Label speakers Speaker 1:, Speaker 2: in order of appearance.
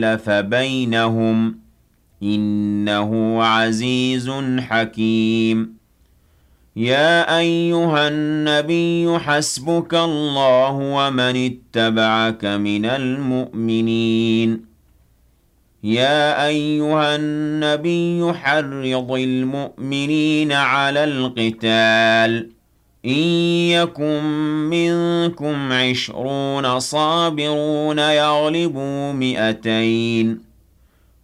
Speaker 1: بينهم إنه عزيز حكيم. يا أيها النبي حسبك الله ومن اتبعك من المؤمنين. يا أيها النبي حرض المؤمنين على القتال إن يكن منكم 20 صابرون يغلبوا 200